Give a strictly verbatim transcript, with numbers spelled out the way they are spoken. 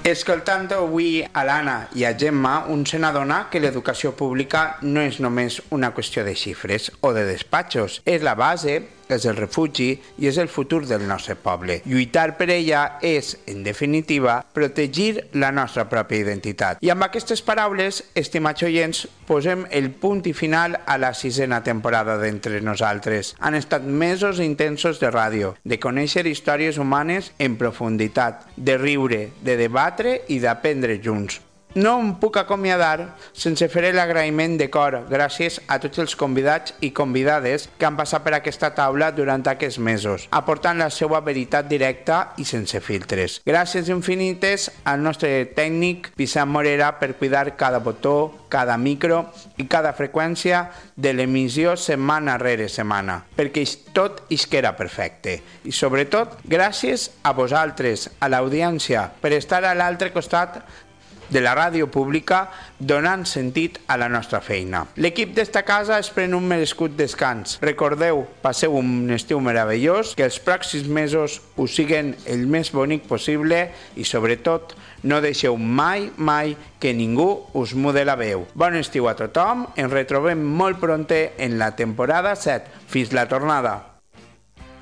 Escoltant avui a l'Anna i a Gemma, un se n'adona que l'educació pública no és només una qüestió de xifres o de despatxos, és la base, és el refugi i és el futur del nostre poble. Lluitar per ella és, en definitiva, protegir la nostra pròpia identitat. I amb aquestes paraules, estimats oients, posem el punt i final a la sisena temporada d'Entre Nosaltres. Han estat mesos intensos de ràdio, de conèixer històries humanes en profunditat, de riure, de debatre i d'aprendre junts. No em puc acomiadar sense fer l'agraïment de cor gràcies a tots els convidats i convidades que han passat per aquesta taula durant aquests mesos, aportant la seva veritat directa i sense filtres. Gràcies infinites al nostre tècnic Vicent Morera per cuidar cada botó, cada micro i cada freqüència de l'emissió setmana rere setmana, perquè tot isquera perfecte. I sobretot, gràcies a vosaltres, a l'audiència, per estar a l'altre costat de la ràdio pública donant sentit a la nostra feina. L'equip d'esta casa es pren un merescut descans. Recordeu, passeu un estiu meravellós, que els pròxims mesos us siguen el més bonic possible i, sobretot, no deixeu mai, mai que ningú us mude la veu. Bon estiu a tothom, ens retrobem molt pronte en la temporada set. Fins la tornada!